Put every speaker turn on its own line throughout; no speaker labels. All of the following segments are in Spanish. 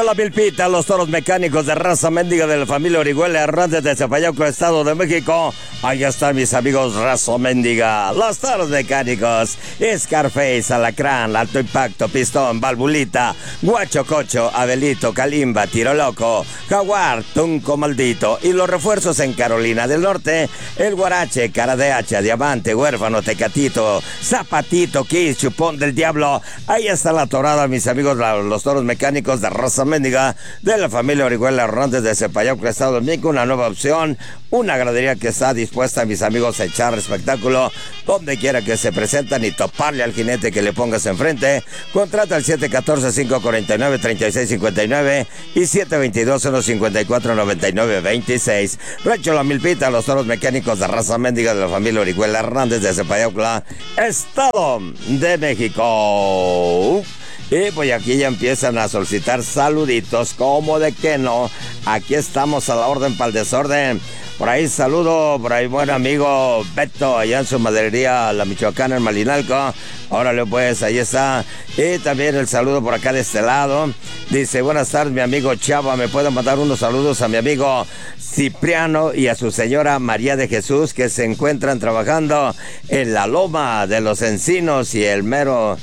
La Milpita, los toros mecánicos de raza mendiga de la familia Orihuela Hernández de Zapayauco, Estado de México. Ahí están mis amigos raza mendiga, los toros mecánicos, Scarface, Alacrán, Alto Impacto, Pistón, Valvulita, Guacho Cocho, Abelito, Kalimba, Tiro Loco, Jaguar, Tunco Maldito. Y los refuerzos en Carolina del Norte, el Guarache, Cara de Hacha, Diamante, Huérfano, Tecatito, Zapatito, Kiss, Chupón del Diablo. Ahí está la torada, mis amigos, los toros mecánicos de raza mendiga de la familia Orihuela Hernández de Zapayauco, Estado de México. Una nueva opción, una gradería que está dispuesta, mis amigos, a echar espectáculo donde quiera que se presentan y toparle al jinete que le pongas enfrente. Contrata al 714-549-3659 y 722-154-9926. Rancho La Milpita, los toros mecánicos de raza mendiga de la familia Orihuela Hernández de Zapayauco, Estado de México. Y pues aquí ya empiezan a solicitar saluditos, como de que no. Aquí estamos a la orden para el desorden. Por ahí saludo, por ahí buen amigo Beto, allá en su maderería, La Michoacana, en Malinalco. Órale pues, ahí está. Y también el saludo por acá de este lado. Dice, buenas tardes, mi amigo Chava, ¿me pueden mandar unos saludos a mi amigo Cipriano y a su señora María de Jesús, que se encuentran trabajando en la Loma de los Encinos? Y el mero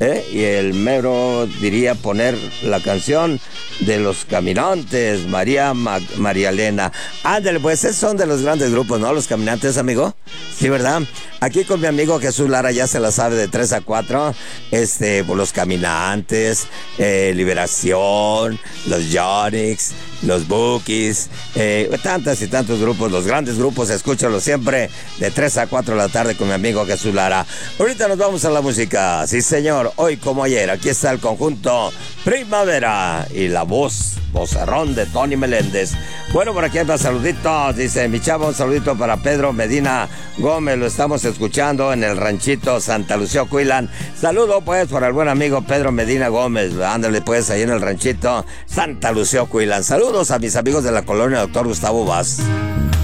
diría poner la canción de los Caminantes, María Elena. Ándale, pues esos son de los grandes grupos, ¿no? Los Caminantes, amigo. Sí, ¿verdad? Aquí con mi amigo Jesús Lara ya se la sabe de 3 a 4. Pues los Caminantes, Liberación, los Yonix, los Bookies, tantos y tantos grupos, los grandes grupos, escúchalos siempre de 3 a 4 de la tarde con mi amigo Jesús Lara. Ahorita nos vamos a la música, sí señor, hoy como ayer, aquí está el conjunto Primavera y la vocerrón de Tony Meléndez. Bueno, por aquí hay más saluditos, dice mi chavo, un saludito para Pedro Medina Gómez, lo estamos escuchando en el ranchito Santa Lucía, Cuilán. Saludo pues para el buen amigo Pedro Medina Gómez, ándale pues ahí en el ranchito Santa Lucía, Cuilán. Saludos a mis amigos de la colonia Doctor Gustavo Vaz.